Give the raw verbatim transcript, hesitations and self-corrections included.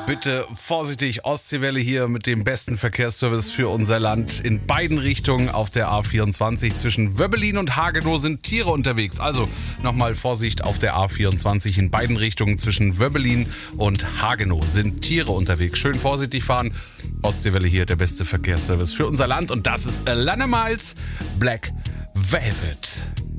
Bitte vorsichtig, Ostseewelle hier mit dem besten Verkehrsservice für unser Land. In beiden Richtungen auf der A vierundzwanzig zwischen Wöbbelin und Hagenow sind Tiere unterwegs. Also nochmal Vorsicht auf der A vierundzwanzig in beiden Richtungen zwischen Wöbbelin und Hagenow sind Tiere unterwegs. Schön vorsichtig fahren. Ostseewelle hier, der beste Verkehrsservice für unser Land. Und das ist Alana Miles, Black Velvet.